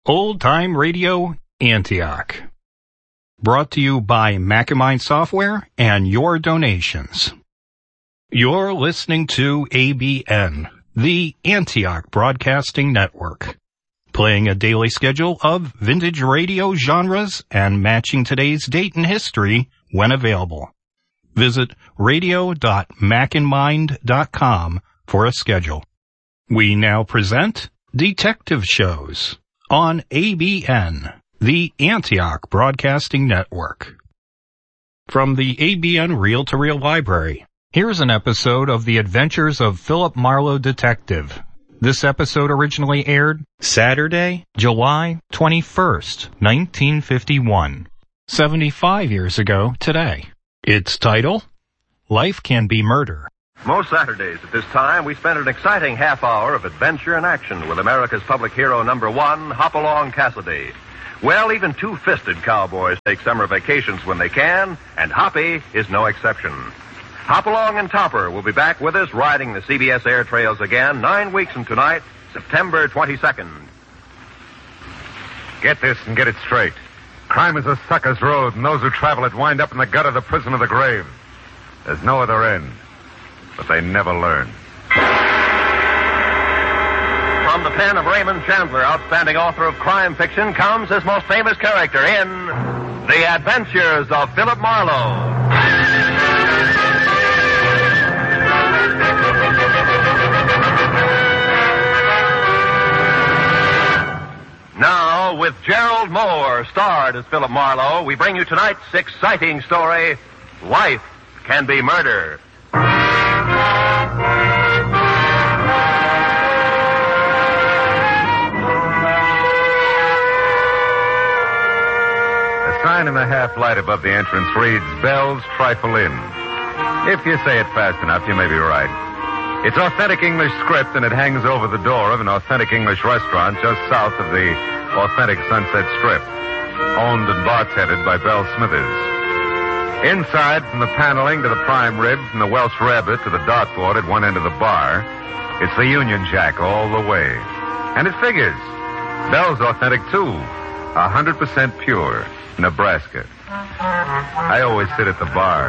Old Time Radio Antioch. Brought to you by Macamind Software and your donations. You're listening to ABN, the Antioch Broadcasting Network, playing a daily schedule of vintage radio genres and matching today's date in history when available. Visit radio.macandmind.com for a schedule. We now present Detective Shows on ABN, the Antioch Broadcasting Network. From the ABN Reel-to-Reel Library, here's an episode of The Adventures of Philip Marlowe Detective. This episode originally aired Saturday, July 21st, 1951. 75 years ago today. Its title, Life Can Be Murder. Most Saturdays at this time, we spend an exciting half hour of adventure and action with America's public hero number one, Hopalong Cassidy. Well, even two-fisted cowboys take summer vacations when they can, and Hoppy is no exception. Hopalong and Topper will be back with us riding the CBS air trails again 9 weeks from tonight, September 22nd. Get this and get it straight. Crime is a sucker's road, and those who travel it wind up in the gut of the prison of the grave. There's no other end. But they never learn. From the pen of Raymond Chandler, outstanding author of crime fiction, comes his most famous character in The Adventures of Philip Marlowe. Now, with Gerald Moore starred as Philip Marlowe, we bring you tonight's exciting story, Life Can Be Murder. The sign in the half-light above the entrance reads, Bell's Trifle Inn. If you say it fast enough, you may be right. It's authentic English script, and it hangs over the door of an authentic English restaurant just south of the authentic Sunset Strip, owned and bartended by Belle Smithers. Inside, from the paneling to the prime rib, from the Welsh rabbit to the dartboard at one end of the bar, it's the Union Jack all the way. And it figures. Belle's authentic, too. 100% pure. Nebraska. I always sit at the bar.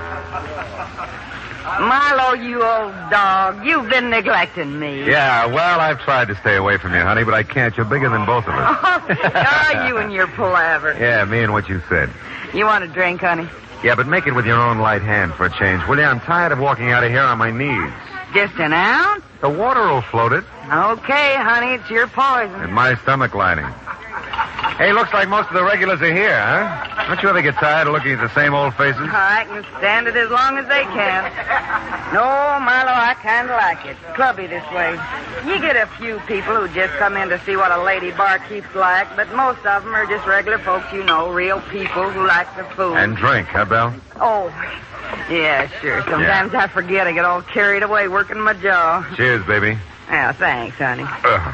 Marlowe, you old dog, you've been neglecting me. Yeah, well, I've tried to stay away from you, honey, but I can't. You're bigger than both of us. Oh, you and your palaver. Yeah, me and what you said. You want a drink, honey? Yeah, but make it with your own light hand for a change, will you? I'm tired of walking out of here on my knees. Just an ounce? The water will float it. Okay, honey, it's your poison. And my stomach lining. Hey, looks like most of the regulars are here, huh? Don't you ever get tired of looking at the same old faces? I can stand it as long as they can. No, Marlowe, I kind of like it. Clubby this way. You get a few people who just come in to see what a lady barkeep's like, but most of them are just regular folks, you know, real people who like the food. And drink, huh, Belle? Oh, yeah, sure. Sometimes I forget. I get all carried away working my jaw. Cheers, baby. Yeah, thanks, honey.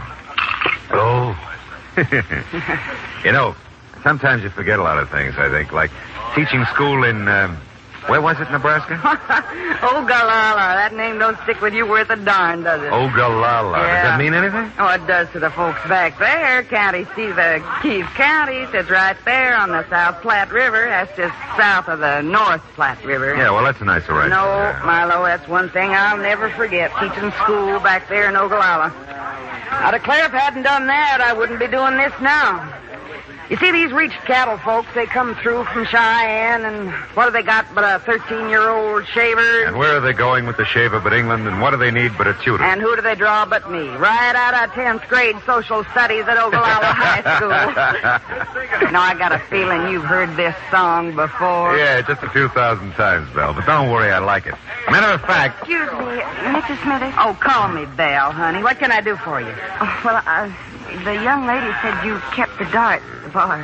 Oh. You know, sometimes you forget a lot of things, I think, like teaching school in, where was it, Nebraska? Ogallala. That name don't stick with you worth a darn, does it? Ogallala. Yeah. Does that mean anything? Oh, it does to the folks back there. County seat of Keyes County sits right there on the South Platte River. That's just south of the North Platte River. Yeah, well, that's a nice arrangement. No, Marlowe, that's one thing I'll never forget, teaching school back there in Ogallala. I declare if I hadn't done that, I wouldn't be doing this now. You see, these reached cattle folks, they come through from Cheyenne, and what have they got but a 13-year-old shaver? And where are they going with the shaver but England, and what do they need but a tutor? And who do they draw but me? Right out of 10th grade social studies at Ogallala High School. Now, I got a feeling you've heard this song before. Yeah, just a few thousand times, Belle, but don't worry, I like it. Matter of fact... Excuse me, Mrs. Smithers? Oh, call me Belle, honey. What can I do for you? Oh, well, the young lady said you kept the dart bar.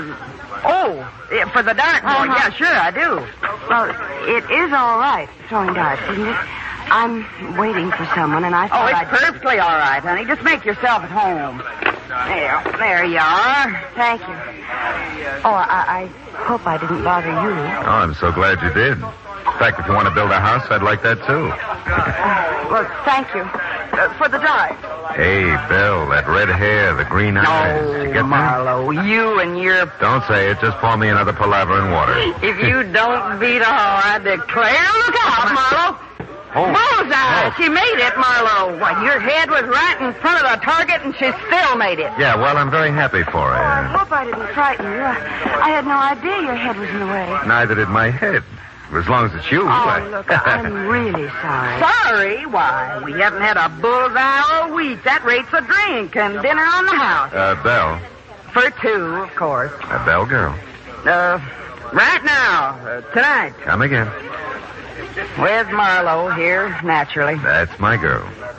For the dartboard. Uh-huh. Yeah, sure, I do. Well, it is all right, throwing darts, isn't it? I'm waiting for someone, and I thought it's perfectly all right, honey. Just make yourself at home. There you are. Thank you. Oh, I hope I didn't bother you. Oh, I'm so glad you did. In fact, if you want to build a house, I'd like that, too. Well, thank you. For the drive. Hey, Bill, that red hair, the green eyes. Did you get that? Marlowe, you and your... Don't say it. Just pour me another palaver in water. If you don't beat all, I declare, look out, Marlowe. Oh. Bullseye! She made it, Marlowe. Why, your head was right in front of the target, and she still made it. Yeah, well, I'm very happy for her. I hope I didn't frighten you. I had no idea your head was in the way. Neither did my head. As long as it's you. Oh, look, I'm really sorry. Sorry? Why, we haven't had a bullseye all week. That rates a drink and dinner on the house. Belle. For two, of course. Belle girl. Right now. Tonight. Come again. With Marlowe here, naturally. That's my girl.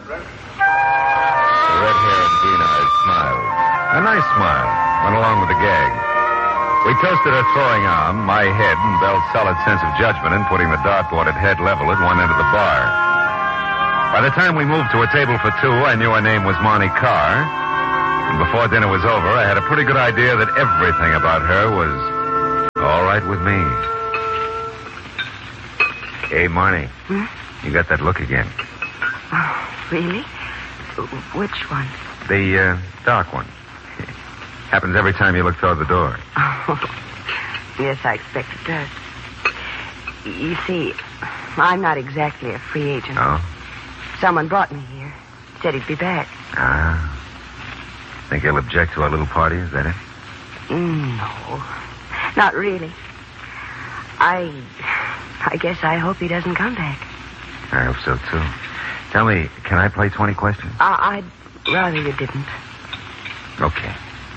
The red hair and green eyes smiled. A nice smile. Went along with the gag. We toasted her throwing arm, my head, and Belle's solid sense of judgment in putting the dartboard at head level at one end of the bar. By the time we moved to a table for two, I knew her name was Monty Carr. And before dinner was over, I had a pretty good idea that everything about her was all right with me. Hey, Marnie. You got that look again. Oh, really? Which one? The dark one. Happens every time you look toward the door. Oh, yes, I expect it does. You see, I'm not exactly a free agent. Oh? Someone brought me here. Said he'd be back. Ah. Think he'll object to our little party, is that it? No, not really. I guess I hope he doesn't come back. I hope so, too. Tell me, can I play 20 questions? I'd rather you didn't. Okay.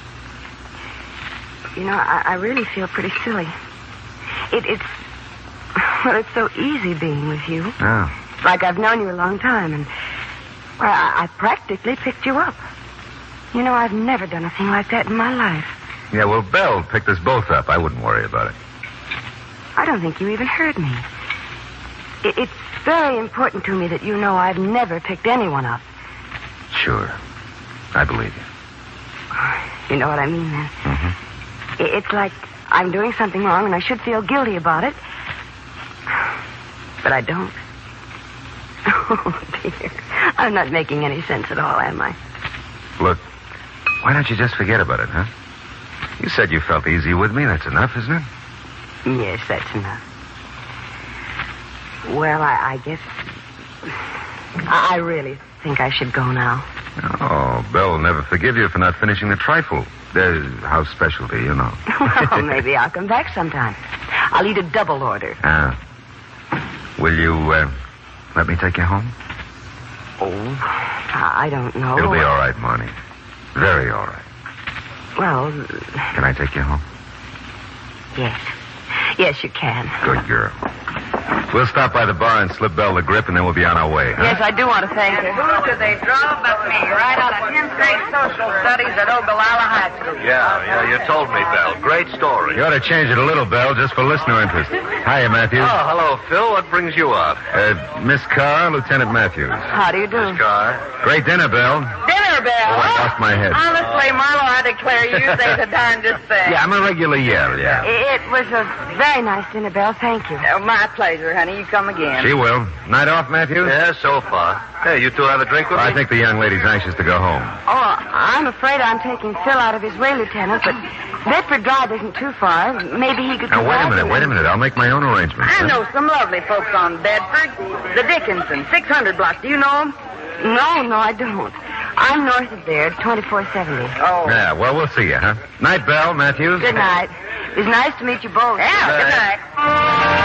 You know, I really feel pretty silly. It's so easy being with you. Oh. Like I've known you a long time, and I practically picked you up. You know, I've never done a thing like that in my life. Yeah, well, Belle picked us both up. I wouldn't worry about it. I don't think you even heard me. It's very important to me that you know I've never picked anyone up. Sure. I believe you. You know what I mean, then? Mm-hmm. It's like I'm doing something wrong and I should feel guilty about it. But I don't. Oh, dear. I'm not making any sense at all, am I? Look, why don't you just forget about it, huh? You said you felt easy with me. That's enough, isn't it? Yes, that's enough. Well, I guess... I really think I should go now. Oh, Belle will never forgive you for not finishing the trifle. House specialty, you know. Oh, maybe I'll come back sometime. I'll eat a double order. Will you, let me take you home? Oh, I don't know. It'll be all right, Marnie. Very all right. Well... Can I take you home? Yes. Yes, you can. Good girl. We'll stop by the bar and slip Belle the grip, and then we'll be on our way. Huh? Yes, I do want to thank you. Who do they draw but me? Right out of 10th grade social studies at Ogallala High School. Yeah, you told me, Belle. Great story. You ought to change it a little, Belle, just for listener interest. Hiya, Matthews. Oh, hello, Phil. What brings you out? Miss Carr, Lieutenant Matthews. How do you do? Miss Carr. Great dinner, Belle. Dinner, Belle. Oh, I lost my head. Honestly, Marlowe, I declare you say the darndest thing. Yeah, I'm a regular yell, yeah. It was a very nice dinner, Belle. Thank you. Oh, my pleasure, honey. You come again. She will. Night off, Matthews? Yeah, so far. Hey, you two have a drink with me? I think the young lady's anxious to go home. Oh, I'm afraid I'm taking Phil out of his way, Lieutenant, but Bedford Drive isn't too far. Maybe he could Now, go wait a back minute. I'll make my own arrangements. I know some lovely folks on Bedford. The Dickinson, 600 block. Do you know them? No, I don't. I'm north of there, 2470. Oh. Yeah, well, we'll see you, huh? Night, Belle, Matthews. Good night. It was nice to meet you both. Yeah, good night.